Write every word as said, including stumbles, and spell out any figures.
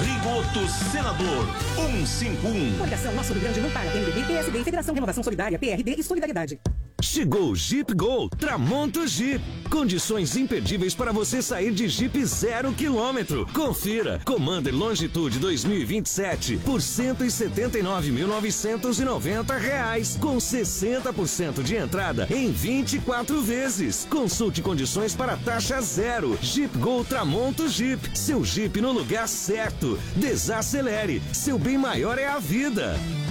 Rigoto Senador cento e cinquenta e um. Coligação Nosso Rio Grande não para. M D B, P S D e Federação Renovação Solidária, P R D e Solidariedade. Chegou o Jeep Gol Tramonto Jeep. Condições imperdíveis para você sair de Jeep zero quilômetro. Confira. Commander Longitude dois mil e vinte e sete por cento e setenta e nove mil novecentos e noventa reais, com sessenta por cento de entrada em vinte e quatro vezes. Consulte condições para taxa zero. Jeep Gol Tramonto Jeep. Seu Jeep no lugar certo. Desacelere. Seu bem maior é a vida.